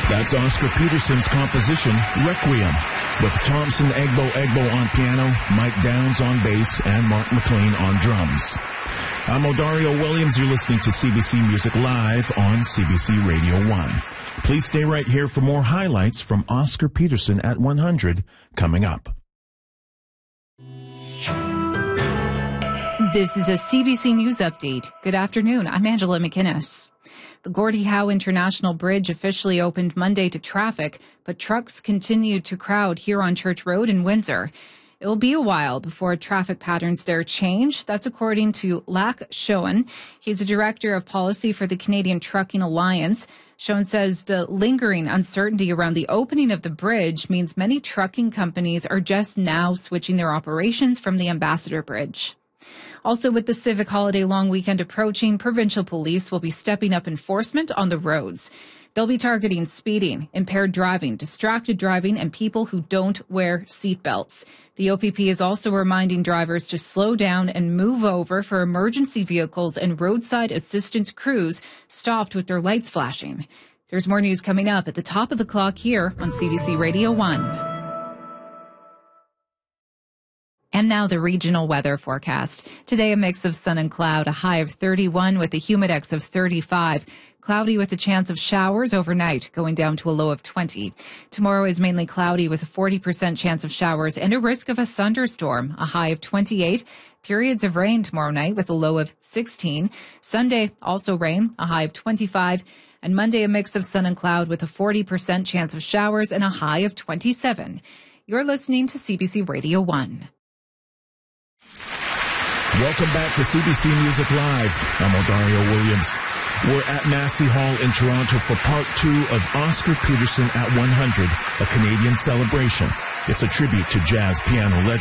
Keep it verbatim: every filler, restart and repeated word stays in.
That's Oscar Peterson's composition, Requiem, with Thompson Egbo Egbo on piano, Mike Downs on bass, and Mark McLean on drums. I'm Odario Williams. You're listening to C B C Music Live on C B C Radio one. Please stay right here for more highlights from Oscar Peterson at one hundred coming up. This is a C B C News Update. Good afternoon. I'm Angela McInnes. The Gordie Howe International Bridge officially opened Monday to traffic, but trucks continued to crowd here on Church Road in Windsor. It will be a while before traffic patterns there change. That's according to Lac Schoen. He's a director of policy for the Canadian Trucking Alliance. Schoen says the lingering uncertainty around the opening of the bridge means many trucking companies are just now switching their operations from the Ambassador Bridge. Also, with the civic holiday long weekend approaching, provincial police will be stepping up enforcement on the roads. They'll be targeting speeding, impaired driving, distracted driving, and people who don't wear seatbelts. The O P P is also reminding drivers to slow down and move over for emergency vehicles and roadside assistance crews stopped with their lights flashing. There's more news coming up at the top of the clock here on C B C Radio one. And now the regional weather forecast. Today, a mix of sun and cloud, a high of thirty-one with a humidex of thirty-five. Cloudy with a chance of showers overnight, going down to a low of twenty. Tomorrow is mainly cloudy with a forty percent chance of showers and a risk of a thunderstorm, a high of twenty-eight. Periods of rain tomorrow night with a low of sixteen. Sunday, also rain, a high of twenty-five. And Monday, a mix of sun and cloud with a forty percent chance of showers and a high of twenty-seven. You're listening to C B C Radio one. Welcome back to C B C Music Live. I'm Odario Williams. We're at Massey Hall in Toronto for part two of Oscar Peterson at one hundred, a Canadian celebration. It's a tribute to jazz piano legend